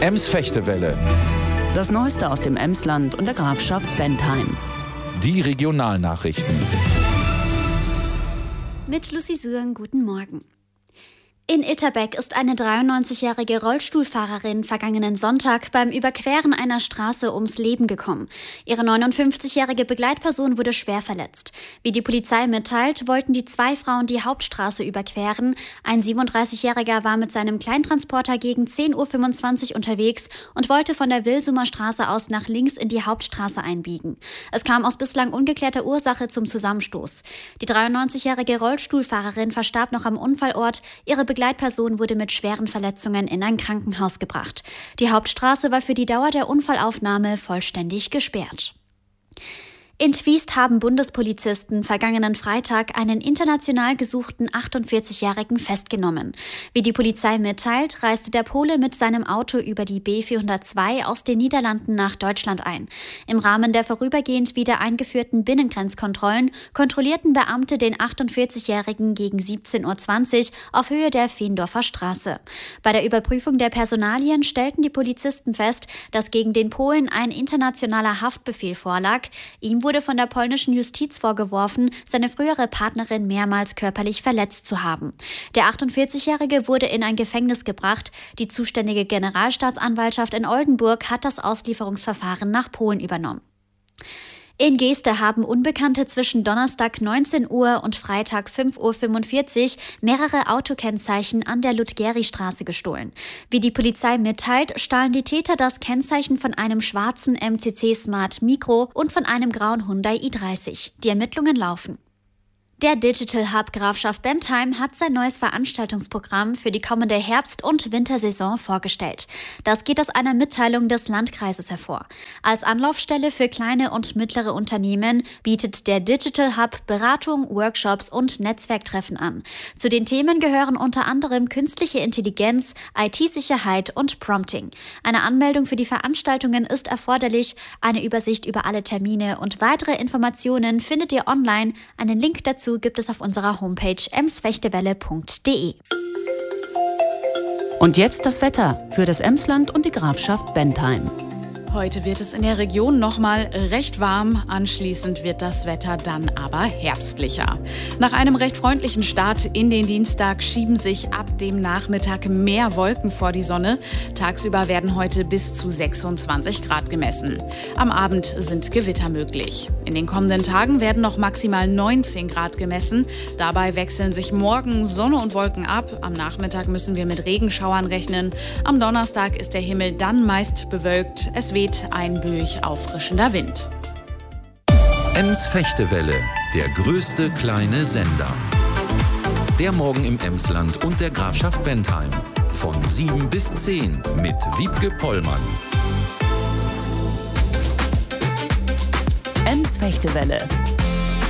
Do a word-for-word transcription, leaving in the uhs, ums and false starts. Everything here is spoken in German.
Ems-Fechtewelle. Das Neueste aus dem Emsland und der Grafschaft Bentheim. Die Regionalnachrichten. Mit Lucy Sürn, guten Morgen. In Itterbeck ist eine dreiundneunzigjährige Rollstuhlfahrerin vergangenen Sonntag beim Überqueren einer Straße ums Leben gekommen. Ihre neunundfünfzigjährige Begleitperson wurde schwer verletzt. Wie die Polizei mitteilt, wollten die zwei Frauen die Hauptstraße überqueren. Ein siebenunddreißigjähriger war mit seinem Kleintransporter gegen zehn Uhr fünfundzwanzig unterwegs und wollte von der Wilsumer Straße aus nach links in die Hauptstraße einbiegen. Es kam aus bislang ungeklärter Ursache zum Zusammenstoß. Die dreiundneunzigjährige Rollstuhlfahrerin verstarb noch am Unfallort. Ihre Begleitperson wurde mit schweren Verletzungen in ein Krankenhaus gebracht. Die Hauptstraße war für die Dauer der Unfallaufnahme vollständig gesperrt. In Twiest haben Bundespolizisten vergangenen Freitag einen international gesuchten achtundvierzigjährigen festgenommen. Wie die Polizei mitteilt, reiste der Pole mit seinem Auto über die B vierhundertzwei aus den Niederlanden nach Deutschland ein. Im Rahmen der vorübergehend wieder eingeführten Binnengrenzkontrollen kontrollierten Beamte den achtundvierzigjährigen gegen siebzehn Uhr zwanzig auf Höhe der Feendorfer Straße. Bei der Überprüfung der Personalien stellten die Polizisten fest, dass gegen den Polen ein internationaler Haftbefehl vorlag. Ihm wurde von der polnischen Justiz vorgeworfen, seine frühere Partnerin mehrmals körperlich verletzt zu haben. Der achtundvierzigjährige wurde in ein Gefängnis gebracht. Die zuständige Generalstaatsanwaltschaft in Oldenburg hat das Auslieferungsverfahren nach Polen übernommen. In Geeste haben Unbekannte zwischen Donnerstag neunzehn Uhr und Freitag fünf Uhr fünfundvierzig mehrere Autokennzeichen an der Ludgeri-Straße gestohlen. Wie die Polizei mitteilt, stahlen die Täter das Kennzeichen von einem schwarzen M C C Smart Micro und von einem grauen Hyundai i dreißig. Die Ermittlungen laufen. Der Digital Hub Grafschaft Bentheim hat sein neues Veranstaltungsprogramm für die kommende Herbst- und Wintersaison vorgestellt. Das geht aus einer Mitteilung des Landkreises hervor. Als Anlaufstelle für kleine und mittlere Unternehmen bietet der Digital Hub Beratung, Workshops und Netzwerktreffen an. Zu den Themen gehören unter anderem künstliche Intelligenz, I T-Sicherheit und Prompting. Eine Anmeldung für die Veranstaltungen ist erforderlich. Eine Übersicht über alle Termine und weitere Informationen findet ihr online. Einen Link dazu gibt es auf unserer Homepage emsfechtewelle punkt de. Und jetzt das Wetter für das Emsland und die Grafschaft Bentheim. Heute wird es in der Region nochmal recht warm. Anschließend wird das Wetter dann aber herbstlicher. Nach einem recht freundlichen Start in den Dienstag schieben sich ab dem Nachmittag mehr Wolken vor die Sonne. Tagsüber werden heute bis zu sechsundzwanzig Grad gemessen. Am Abend sind Gewitter möglich. In den kommenden Tagen werden noch maximal neunzehn Grad gemessen. Dabei wechseln sich morgen Sonne und Wolken ab. Am Nachmittag müssen wir mit Regenschauern rechnen. Am Donnerstag ist der Himmel dann meist bewölkt. Es weht ein böig auffrischender Wind. Ems-Fechtewelle, der größte kleine Sender. Der Morgen im Emsland und der Grafschaft Bentheim. Von sieben bis zehn mit Wiebke Pollmann. Ems-Fechtewelle.